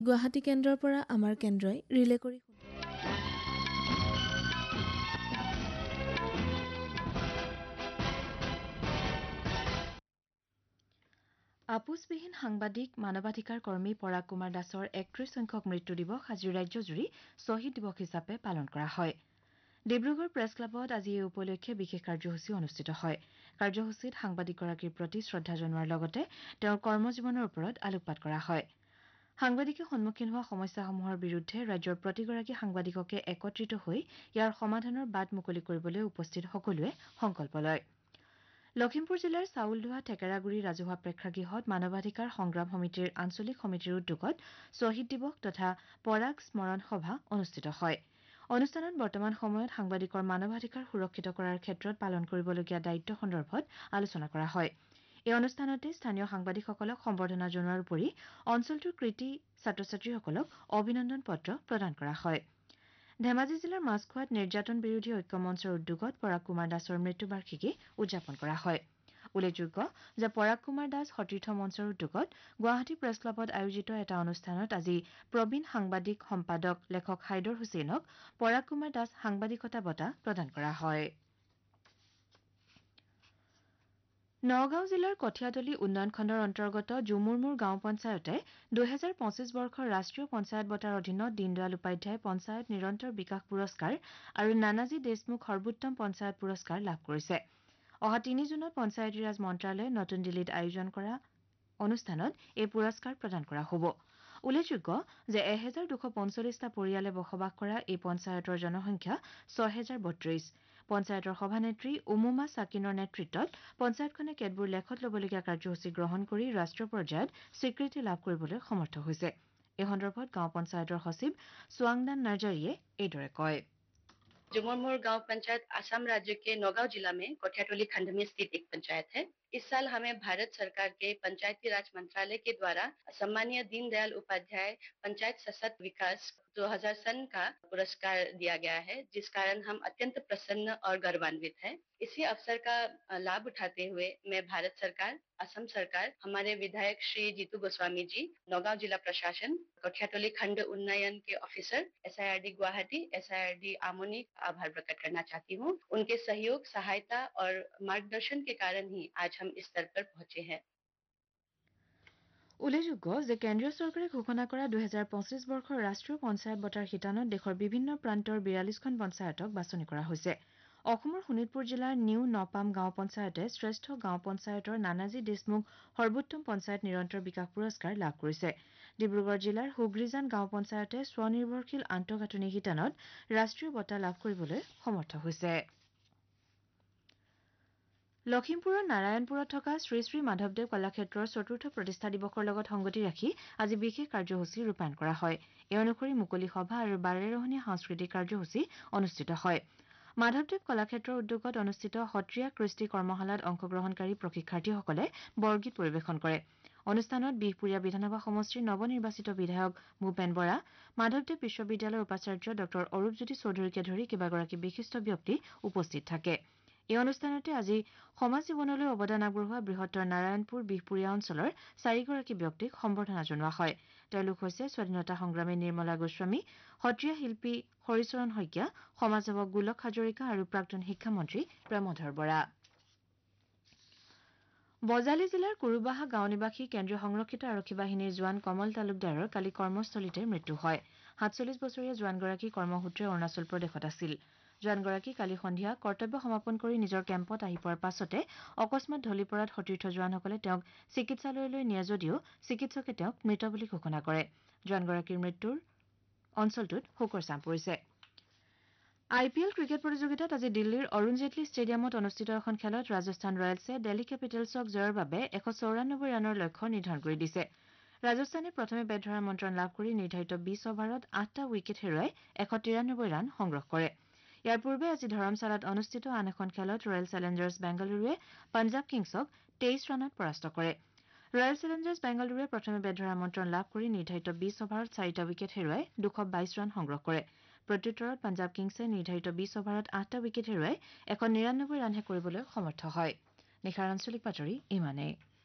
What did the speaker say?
গুৱাহাটী কেন্দ্ৰৰ পৰা আমাৰ কেন্দ্ৰই ৰিলে কৰি আপোচবিহীন সাংবাদিক মানৱাধিকাৰ কৰ্মী পৰাগ কুমাৰ দাসৰ ৩১ সংখ্যক মৃত্যু দিৱস আজি ৰাজ্যজুৰি শ্বহীদ দিৱস হিচাপে পালন কৰা হয়। ডিব্ৰুগড় প্ৰেছ ক্লাবত আজি এই উপলক্ষে বিশেষ কাৰ্যসূচী অনুষ্ঠিত হয়। কাৰ্যসূচীত সাংবাদিকগৰাকীৰ প্ৰতি শ্ৰদ্ধা জনোৱাৰ লগতে তেওঁৰ কৰ্মজীৱনৰ ওপৰত আলোকপাত কৰা হয়। সাংবাদিকে সন্মুখীন হোৱা সমস্যাসমূহৰ বিৰুদ্ধে ৰাজ্যৰ প্ৰতিগৰাকী সাংবাদিককে একত্ৰিত হৈ ইয়াৰ সমাধানৰ বাট মুকলি কৰিবলৈ উপস্থিত সকলোৱে সংকল্প লয়। লখিমপুৰ জিলাৰ চাউলধোৱা ঠেকেৰাগুৰি ৰাজহুৱা প্ৰেক্ষাগৃহত মানৱাধিকাৰ সংগ্ৰাম সমিতিৰ আঞ্চলিক সমিতিৰ উদ্যোগত শ্বহীদ দিৱস তথা পৰাগ স্মৰণ সভা অনুষ্ঠিত হয়। অনুষ্ঠানত বৰ্তমান সময়ত সাংবাদিকৰ মানৱাধিকাৰ সুৰক্ষিত কৰাৰ ক্ষেত্ৰত পালন কৰিবলগীয়া দায়িত্ব সন্দৰ্ভত আলোচনা কৰা হয়। এই অনুষ্ঠানতে স্থানীয় সাংবাদিকসকলক সম্বৰ্ধনা জনোৱাৰ উপৰি অঞ্চলটোৰ কৃতি ছাত্ৰ ছাত্ৰীসকলক অভিনন্দন পত্ৰ প্ৰদান কৰা হয়। ধেমাজি জিলাৰ মাছখোৱাত নিৰ্যাতন বিৰোধী ঐক্য মঞ্চৰ উদ্যোগত পৰাগ কুমাৰ দাসৰ মৃত্যুবাৰ্ষিকী উদযাপন কৰা হয়। উল্লেখযোগ্য যে পৰাগ কুমাৰ দাস সতীৰ্থ মঞ্চৰ উদ্যোগত গুৱাহাটী প্ৰেছ ক্লাবত আয়োজিত এটা অনুষ্ঠানত আজি প্ৰবীণ সাংবাদিক সম্পাদক লেখক হাইদৰ হুছেইনক পৰাগ কুমাৰ দাস সাংবাদিকতা বঁটা প্ৰদান কৰা হয়। নগাঁও জিলাৰ কঠীয়াতলী উন্নয়ন খণ্ডৰ অন্তৰ্গত জুমুৰমুৰ গাঁও পঞ্চায়তে ২০২৫ বৰ্ষৰ ৰাষ্ট্ৰীয় পঞ্চায়ত বঁটাৰ অধীনত দীনদয়াল উপাধ্যায় পঞ্চায়ত নিৰন্তৰ বিকাশ পুৰস্কাৰ আৰু নানাজী দেশমুখ সৰ্বোত্তম পঞ্চায়ত পুৰস্কাৰ লাভ কৰিছে। অহা ৩ জুনত পঞ্চায়তী ৰাজ মন্ত্ৰালয়ে নতুন দিল্লীত আয়োজন কৰা অনুষ্ঠানত এই পুৰস্কাৰ প্ৰদান কৰা হ'ব। উল্লেখযোগ্য যে ১,২৪৫টা পৰিয়ালে বসবাস কৰা এই পঞ্চায়তৰ জনসংখ্যা ৬,০৩২। পঞ্চায়তৰ সভানেত্ৰী উমুমা ছাকিনৰ নেতৃত্বত পঞ্চায়তখনে কেতবোৰ লেখত ল'বলগীয়া কাৰ্যসূচী গ্ৰহণ কৰি ৰাষ্ট্ৰীয় পৰ্যায়ত স্বীকৃতি লাভ কৰিবলৈ সমৰ্থ হৈছে। এই সন্দৰ্ভত গাঁও পঞ্চায়তৰ সচিব চুৱাংদান নাৰ্জাৰীয়ে এইদৰে কয়। जुमरमुर गांव पंचायत असम राज्य के नौगांव जिला में कोठियाटोली खंड में स्थित एक पंचायत है। इस साल हमें भारत सरकार के पंचायती राज मंत्रालय के द्वारा सम्मानीय दीनदयाल उपाध्याय पंचायत सशक्त विकास 2000 सन का पुरस्कार दिया गया है, जिस कारण हम अत्यंत प्रसन्न और गौरवान्वित हैं। इसी अवसर का लाभ उठाते हुए मैं भारत सरकार, असम सरकार, हमारे विधायक श्री जीतू गोस्वामी जी, नौगांव जिला प्रशासन, कोठियाटोली खंड उन्नयन के ऑफिसर, SIRD गुवाहाटी, SIRD आमोनी आभार प्रकट करना चाहती हूँ। उनके सहयोग, सहायता और मार्गदर्शन के कारण ही आज हम इस स्तर पर पहुंचे हैं। উল্লেখযোগ্য যে কেন্দ্ৰীয় চৰকাৰে ঘোষণা কৰা ২০২৫ বৰ্ষৰ ৰাষ্ট্ৰীয় পঞ্চায়ত বঁটাৰ শিতানত দেশৰ বিভিন্ন প্ৰান্তৰ ৪২খন পঞ্চায়তক বাছনি কৰা হৈছে। অসমৰ শোণিতপুৰ জিলাৰ নিউ নপাম গাঁও পঞ্চায়তে শ্ৰেষ্ঠ গাঁও পঞ্চায়তৰ নানাজী দেশমুখ সৰ্বোত্তম পঞ্চায়ত নিৰন্তৰ বিকাশ পুৰস্কাৰ লাভ কৰিছে। ডিব্ৰুগড় জিলাৰ হুগ্ৰীজান গাঁও পঞ্চায়তে স্বনিৰ্ভৰশীল আন্তঃগাঁথনি শিতানত ৰাষ্ট্ৰীয় বঁটা লাভ কৰিবলৈ সমৰ্থ হৈছে। লখিমপুৰৰ নাৰায়ণপুৰত থকা শ্ৰী শ্ৰী মাধৱদেৱ কলাক্ষেত্ৰৰ ৪ৰ্থ প্ৰতিষ্ঠা দিৱসৰ লগত সংগতি ৰাখি আজি বিশেষ কাৰ্যসূচী ৰূপায়ণ কৰা হয়। এই অনুসৰি মুকলি সভা আৰু বাৰেৰহণীয়া সাংস্কৃতিক কাৰ্যসূচী অনুষ্ঠিত হয়। মাধৱদেৱ কলাক্ষেত্ৰৰ উদ্যোগত অনুষ্ঠিত সত্ৰীয়া কৃষ্টি কৰ্মশালাত অংশগ্ৰহণকাৰী প্ৰশিক্ষাৰ্থীসকলে বৰগীত পৰিৱেশন কৰে। অনুষ্ঠানত বিহপুৰীয়া বিধানসভা সমষ্টিৰ নৱনিৰ্বাচিত বিধায়ক ভূপেন বৰা, মাধৱদেৱ বিশ্ববিদ্যালয়ৰ উপাচাৰ্য ড অৰূপজ্যোতি চৌধুৰীকে ধৰি কেইবাগৰাকী বিশিষ্ট ব্যক্তি উপস্থিত থাকে। এই অনুষ্ঠানতে আজি সমাজ জীৱনলৈ অৱদান আগবঢ়োৱা বৃহত্তৰ নাৰায়ণপুৰ বিহপুৰীয়া অঞ্চলৰ 4গৰাকী ব্যক্তিক সম্বৰ্ধনা জনোৱা হয়। তেওঁলোক হৈছে স্বাধীনতা সংগ্ৰামী নিৰ্মলা গোস্বামী, সত্ৰীয়া শিল্পী হৰিচৰণ শইকীয়া, সমাজসেৱক গোলক হাজৰিকা আৰু প্ৰাক্তন শিক্ষামন্ত্ৰী প্ৰেমধৰ বৰা। বজালী জিলাৰ কুৰুবাহা গাঁও নিবাসী কেন্দ্ৰীয় সংৰক্ষিত আৰক্ষী বাহিনীৰ জোৱান কমল তালুকদাৰৰ কালি কৰ্মস্থলীতে মৃত্যু হয়। ৪৭ বছৰীয়া জোৱানগৰাকী কৰ্মসূত্ৰে অৰুণাচল প্ৰদেশত আছিল। জোৱানগৰাকী কালি সন্ধিয়া কৰ্তব্য সমাপন কৰি নিজৰ কেম্পত আহি পোৱাৰ পাছতে অকস্মাত ঢলি পৰাত সতীৰ্থ জোৱানসকলে তেওঁক চিকিৎসালয়লৈ নিয়ে যদিও চিকিৎসকে তেওঁক মৃত বুলি ঘোষণা কৰে। জোৱানগৰাকীৰ মৃত্যুৰ অঞ্চলটোত শোকৰ ছাঁ পৰিছে। IPL ক্ৰিকেট প্ৰতিযোগিতাত আজি দিল্লীৰ অৰুণ জেটলী ষ্টেডিয়ামত অনুষ্ঠিত এখন খেলত ৰাজস্থান ৰয়েলছে দিল্লী কেপিটেলছক জয়ৰ বাবে ১৯৪ ৰানৰ লক্ষ্য নিৰ্ধাৰণ কৰি দিছে। ৰাজস্থানে প্ৰথমে বেট ধৰাৰ মন্ত্ৰণ লাভ কৰি নিৰ্ধাৰিত ২০ অভাৰত ৮টা উইকেট হেৰুৱাই ১৯৩ ৰান সংগ্ৰহ কৰে। ইয়াৰ পূৰ্বে আজি ধৰমশালাত অনুষ্ঠিত আন এখন খেলত ৰয়েল চেলেঞ্জাৰ্ছ বেংগালুৰুৱে পঞ্জাৱ কিংছক ২৩ ৰানত পৰাস্ত কৰে। ৰয়েল চেলেঞ্জাৰ্ছ বেংগালুৰুৱে প্ৰথমে বেট ধৰাৰ মন্ত্ৰণ লাভ কৰি নিৰ্ধাৰিত ২০ অভাৰত ৪টা উইকেট হেৰুৱাই ২২২ ৰান সংগ্ৰহ কৰে। প্ৰত্যুত্তৰত পঞ্জাৱ কিংছে নিৰ্ধাৰিত ২০ অভাৰত ৮টা উইকেট হেৰুৱাই ১৯৯ ৰানহে কৰিবলৈ সমৰ্থ হয়। নিশাৰ আঞ্চলিক বাতৰি ইমানেই।